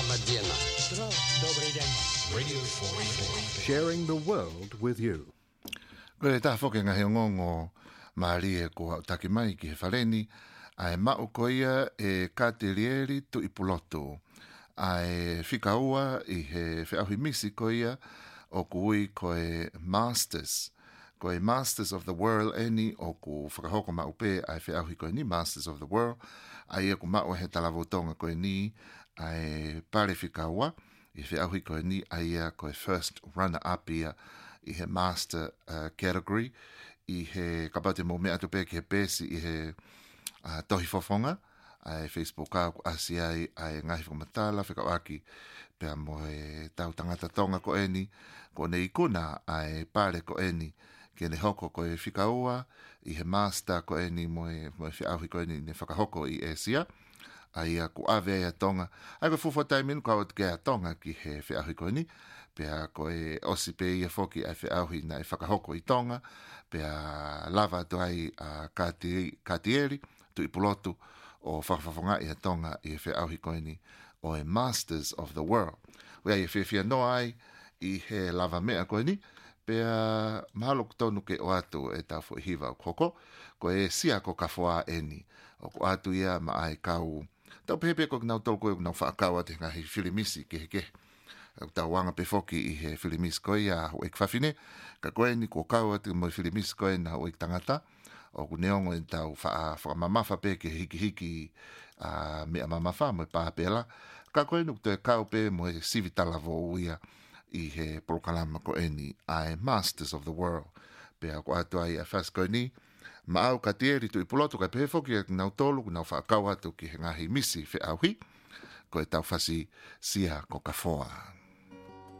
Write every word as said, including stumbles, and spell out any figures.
Sharing the world with you. Koe tā whoke ngahi ngongo maari e ko taki mai ki he whaleni, ai mau koia e katelieri tu ipuloto, ai whikaua i he whiahui misi koia o kui koe Masters, koe Masters of the World eni o ku whakahoko mau pe ai whiahui koe ni Masters of the World, ai e ku mau he talavotonga koe ni ai pare whikaua, i whiahui koe ni ai e koe first runner-up ia i he master uh, category, i he kapate mo mea tupe ki he pesi i he uh, tohi fofonga, ai Facebook a ku asi ai ai ngahi whakamatala, whikawaki pia mo he tau tangata tonga ko eni, ko ne ikuna ai pare ko eni, ki ne hoko ko e whikaua, i he master ko eni mo e, mo e whiauhi ko eni ne whakahoko i Asia, ai a ku ave ai a tonga, ai ko fufo taiminu ka o te kea tonga ki he whiauhi ko eni, pea ko e osi pe ia foki ai whiauhi na e whakahoko i tonga, pea lava to ai a kati, katieri, tu ipulotu o whakawhawhonga i a tonga i e whiauhi ko eni o e Masters of the World. Wea i e whiawhia no ai i he lava mea ko eni, pea mahalo tonu ke o atu e tau fo hiva o koko, ko e sia ko kawhoa eni, o ko atu ia ma ai kau, tau pepe ko nau tolu koe nau whaakaua te ngahi whilimisi ke he ke. Tau wanga pe foki i he whilimisi koe a ho ek whawhine, ka koe ni ko kaua te mo whilimisi koe na ho ek tangata, o ku neongo en tau whakamamafa pe ke hiki hiki uh, mea mamafa mo e pāpela, ka koe nuk te kau pe mo e sivitala vo uia i he polokalama koe ni ai Masters of the World. Pea ko atu ai a whas koe ni, ma au ka tieri tu i pulotu kai pehe foki e nau tolu, nau whaakau atu ki he ngahi misi whi auhi, ko e tau whasi sia ko ka whoa.